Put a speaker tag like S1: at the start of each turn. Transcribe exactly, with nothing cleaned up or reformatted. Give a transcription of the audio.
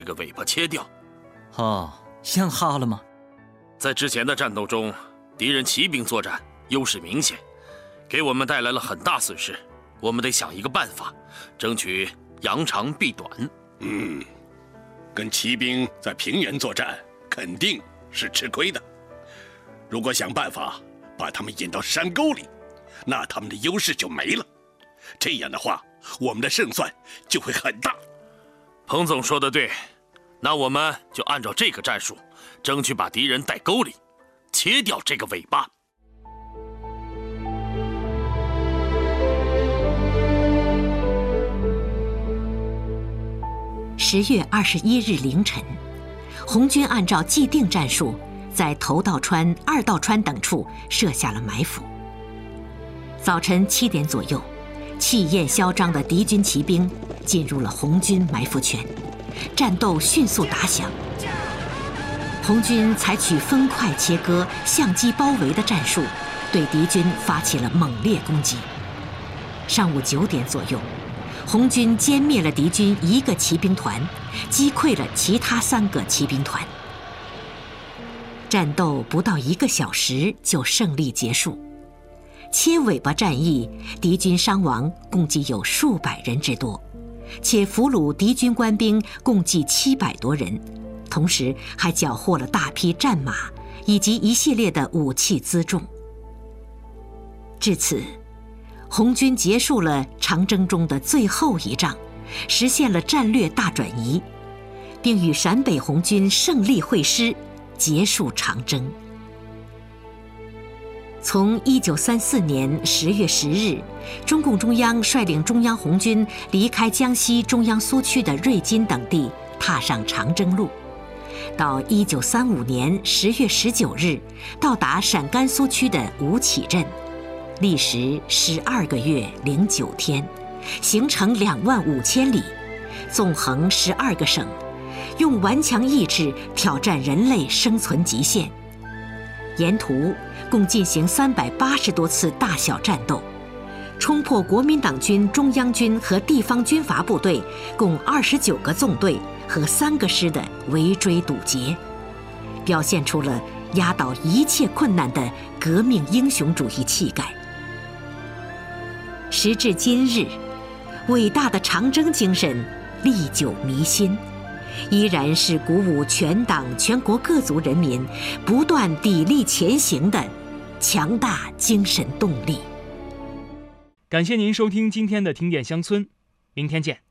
S1: 这个尾巴切掉。
S2: 哦，像哈了吗？
S1: 在之前的战斗中，敌人骑兵作战，优势明显，给我们带来了很大损失。我们得想一个办法，争取扬长避短。
S3: 嗯，跟骑兵在平原作战肯定是吃亏的。如果想办法把他们引到山沟里，那他们的优势就没了。这样的话，我们的胜算就会很大。
S1: 彭总说的对，那我们就按照这个战术，争取把敌人带沟里，切掉这个尾巴。
S4: 十月二十一日凌晨，红军按照既定战术，在头道川、二道川等处设下了埋伏。早晨七点左右，气焰嚣张的敌军骑兵进入了红军埋伏圈，战斗迅速打响。红军采取分块切割、相机包围的战术，对敌军发起了猛烈攻击。上午九点左右，红军歼灭了敌军一个骑兵团，击溃了其他三个骑兵团。战斗不到一个小时就胜利结束。切尾巴战役，敌军伤亡共计有数百人之多，且俘虏敌军官兵共计七百多人，同时还缴获了大批战马以及一系列的武器辎重。至此，红军结束了长征中的最后一仗，实现了战略大转移，并与陕北红军胜利会师，结束长征。从一九三四年十月十日，中共中央率领中央红军离开江西中央苏区的瑞金等地，踏上长征路，到一九三五年十月十九日到达陕甘苏区的吴起镇，历时十二个月零九天，行程两万五千里，纵横十二个省，用顽强意志挑战人类生存极限。沿途共进行三百八十多次大小战斗，冲破国民党军中央军和地方军阀部队共二十九个纵队和三个师的围追堵截，表现出了压倒一切困难的革命英雄主义气概。时至今日，伟大的长征精神历久弥新，依然是鼓舞全党全国各族人民不断砥砺前行的强大精神动力。
S5: 感谢您收听今天的听点乡村，明天见。